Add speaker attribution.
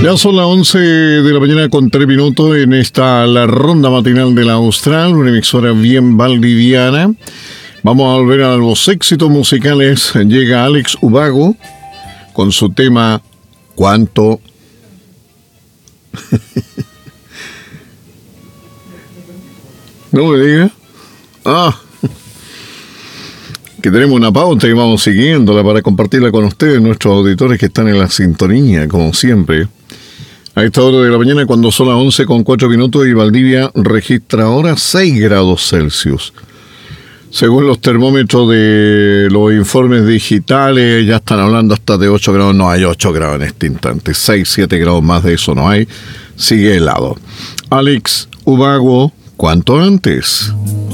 Speaker 1: Ya son las 11 de la mañana con 3 minutos en la ronda matinal de la Austral, una emisora bien valdiviana. Vamos a volver a los éxitos musicales. Llega Alex Ubago con su tema ¿Cuánto? No me diga. Que tenemos una pauta y vamos siguiéndola para compartirla con ustedes, nuestros auditores que están en la sintonía, como siempre. A esta hora de la mañana, cuando son las 11 con 4 minutos y Valdivia registra ahora 6 grados Celsius. Según los termómetros de los informes digitales, ya están hablando hasta de 8 grados. No hay 8 grados en este instante. 6, 7 grados más de eso no hay. Sigue helado. Alex Ubago, ¿cuánto antes?